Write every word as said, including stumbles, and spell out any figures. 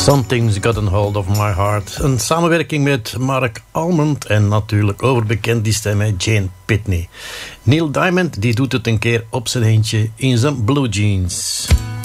Something's Gotten Hold of My Heart. Een samenwerking met Mark Almond en natuurlijk overbekend die stem met Jane Pitney. Neil Diamond die doet het een keer op zijn eentje in zijn blue jeans.